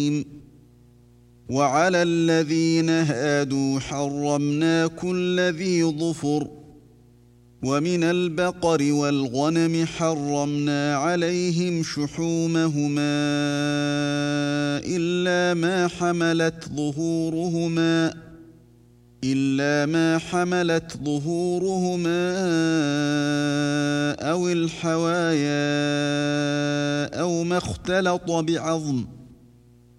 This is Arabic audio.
وعلى الذين هادوا حرمنا كل ذي ظفر ومن البقر والغنم حرمنا عليهم شحومهما إلا ما حملت ظهورهما أو الحوايا أو ما اختلط بعظم